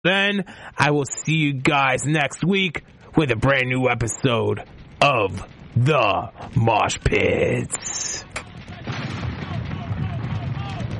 Then I will see you guys next week with a brand new episode of The Mosh Pits.